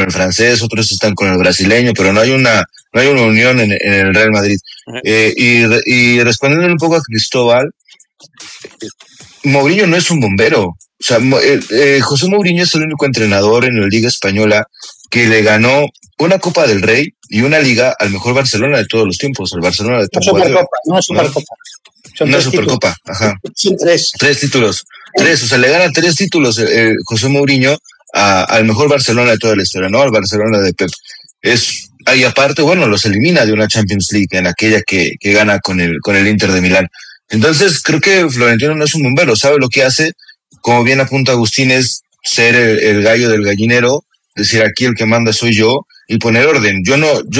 el francés, otros están con el brasileño, pero no hay una unión en el Real Madrid. Y respondiendo un poco a Cristóbal, Mourinho no es un bombero. O sea, José Mourinho es el único entrenador en la Liga Española que le ganó una Copa del Rey y una Liga al mejor Barcelona de todos los tiempos, el Barcelona de Pep Guardiola. Una Supercopa. Una Supercopa, ajá. Son tres. 3 títulos. 3, o sea, le gana 3 títulos José Mourinho al mejor Barcelona de toda la historia, ¿no? Al Barcelona de Pep. Y aparte, bueno, los elimina de una Champions League en aquella que gana con el Inter de Milán. Entonces, creo que Florentino no es un bombero, sabe lo que hace. Como bien apunta Agustín, es ser el gallo del gallinero, decir aquí el que manda soy yo y poner orden. Yo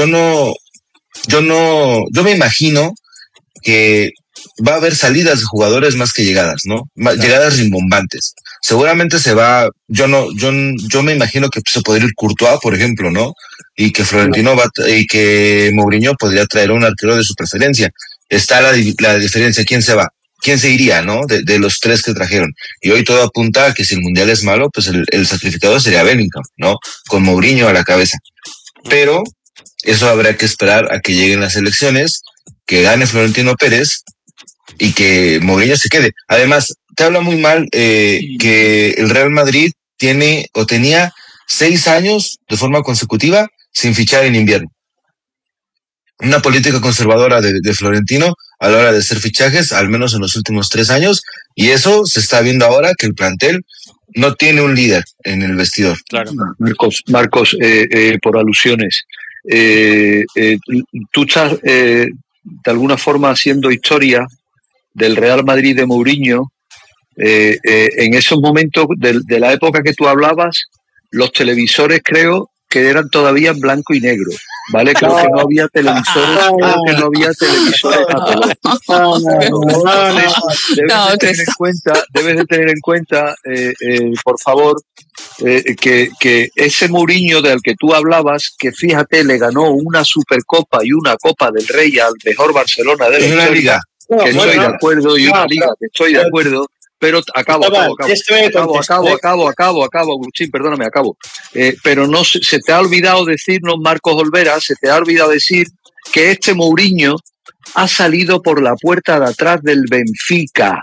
me imagino que va a haber salidas de jugadores más que llegadas, ¿no? Llegadas rimbombantes. Seguramente se va, yo me imagino que se podría ir Courtois, por ejemplo, ¿no? Y que Florentino y que Mourinho podría traer un arquero de su preferencia. Está la diferencia, ¿quién se va? ¿Quién se iría, no? De los 3 que trajeron. Y hoy todo apunta a que si el Mundial es malo, pues el sacrificado sería Bellingham, ¿no? Con Mourinho a la cabeza. Pero eso habrá que esperar a que lleguen las elecciones, que gane Florentino Pérez y que Mourinho se quede. Además, te habla muy mal que el Real Madrid tenía 6 años de forma consecutiva sin fichar en invierno. Una política conservadora de Florentino a la hora de hacer fichajes, al menos en los últimos 3 años, y eso se está viendo ahora que el plantel no tiene un líder en el vestidor. Claro. Marcos, por alusiones, tú estás de alguna forma haciendo historia del Real Madrid de Mourinho. En esos momentos de la época que tú hablabas, los televisores creo que eran todavía en blanco y negro, ¿vale? Creo que no había televisores, Debes de tener en cuenta, por favor, que ese Mourinho del que tú hablabas, que fíjate, le ganó una Supercopa y una Copa del Rey al mejor Barcelona de la historia, que estoy de acuerdo, y una liga que estoy de acuerdo. Pero acabo, Agustín, perdóname, acabo. Pero no se te ha olvidado decirnos, Marcos Olvera, se te ha olvidado decir que este Mourinho ha salido por la puerta de atrás del Benfica,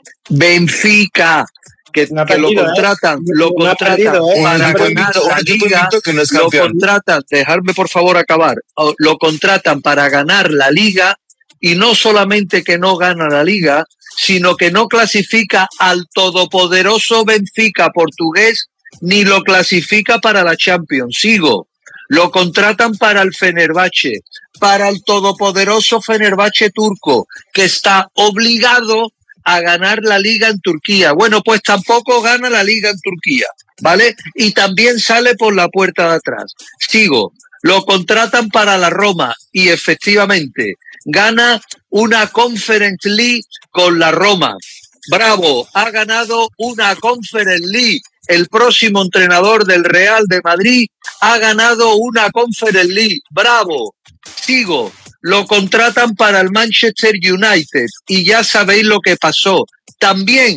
que lo contratan para ganar la Liga, lo contratan, dejadme por favor acabar, lo contratan para ganar la Liga, y no solamente que no gana la Liga, sino que no clasifica al todopoderoso Benfica portugués, ni lo clasifica para la Champions. Lo contratan para el Fenerbahce, para el todopoderoso Fenerbahce turco, que está obligado a ganar la Liga en Turquía. Bueno, pues tampoco gana la Liga en Turquía, ¿vale? Y también sale por la puerta de atrás. Lo contratan para la Roma y efectivamente gana una Conference League con la Roma. Bravo, ha ganado una Conference League. El próximo entrenador del Real de Madrid ha ganado una Conference League. Bravo. Lo contratan para el Manchester United y ya sabéis lo que pasó. También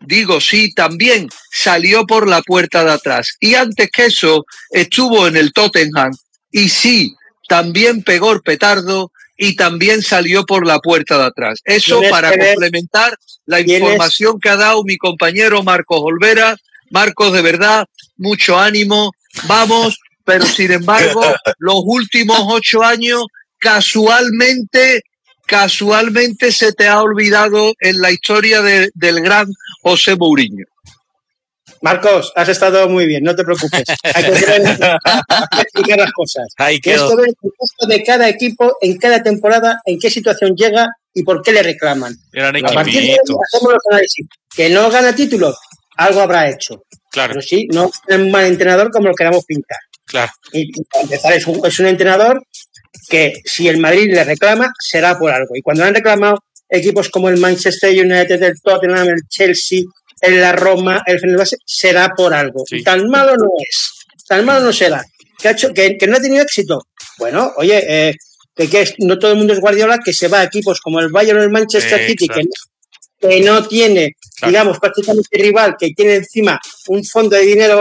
salió por la puerta de atrás. Y antes que eso, estuvo en el Tottenham y también pegó el petardo y también salió por la puerta de atrás. Eso para complementar la información que ha dado mi compañero Marcos Olvera. Marcos, de verdad, mucho ánimo, vamos, pero sin embargo, los últimos 8 años, casualmente se te ha olvidado en la historia del gran José Mourinho. Marcos, has estado muy bien, no te preocupes. Hay que explicar las cosas. Esto es el contexto de cada equipo en cada temporada, en qué situación llega y por qué le reclaman. A partir de ahí hacemos los análisis. Que no gana títulos, algo habrá hecho. Claro. Pero sí, no es un mal entrenador como lo queramos pintar. Claro. Y para empezar, es un entrenador que si el Madrid le reclama, será por algo. Y cuando le han reclamado equipos como el Manchester United, el Tottenham, el Chelsea, la Roma, el Fenerbahce, será por algo. Sí. Tan malo no es. Tan malo no será. Que no ha tenido éxito. Bueno, oye, que no todo el mundo es Guardiola, que se va a equipos como el Bayern o el Manchester City, que no tiene, digamos, prácticamente rival, que tiene encima un fondo de dinero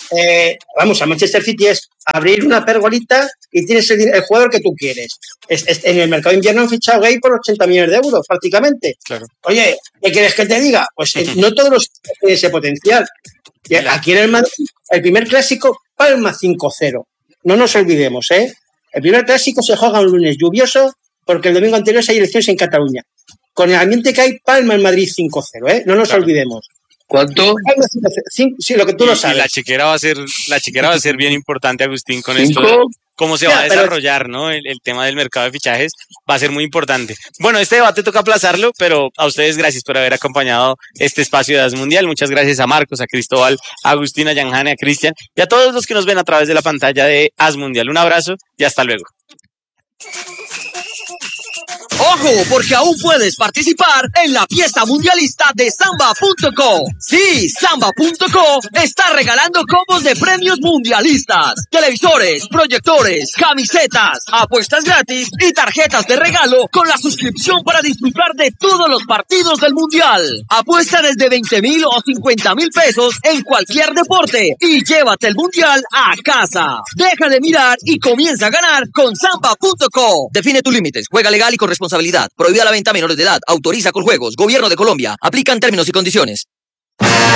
vamos, a Manchester City es abrir una pergolita y tienes el jugador que tú quieres. En el mercado de invierno han fichado Gay por 80 millones de euros, prácticamente. Claro. Oye, ¿qué quieres que te diga? Pues no todos los tienen ese potencial. Aquí en el Madrid, el primer clásico, Palma 5-0. No nos olvidemos, ¿eh? El primer clásico se juega un lunes lluvioso porque el domingo anterior hay elecciones en Cataluña. Con el ambiente que hay, Palma en Madrid 5-0, ¿eh? No nos olvidemos. ¿Cuánto? Sí, lo que tú lo sabes. Y la chequera va a ser bien importante, Agustín, con esto. Cómo se va a desarrollar, ¿no? El tema del mercado de fichajes va a ser muy importante. Bueno, este debate toca aplazarlo, pero a ustedes gracias por haber acompañado este espacio de As Mundial. Muchas gracias a Marcos, a Cristóbal, a Agustín, a Yanjane, a Cristian y a todos los que nos ven a través de la pantalla de As Mundial. Un abrazo y hasta luego. ¡Ojo! Porque aún puedes participar en la fiesta mundialista de Samba.co. Sí, Samba.co está regalando combos de premios mundialistas, televisores, proyectores, camisetas, apuestas gratis y tarjetas de regalo con la suscripción para disfrutar de todos los partidos del mundial. Apuesta desde 20,000 o 50,000 pesos en cualquier deporte y llévate el mundial a casa. Deja de mirar y comienza a ganar con Samba.co. Define tus límites, juega legal y con responsabilidad. Prohibida la venta a menores de edad. Autoriza con juegos. Gobierno de Colombia. Aplican términos y condiciones.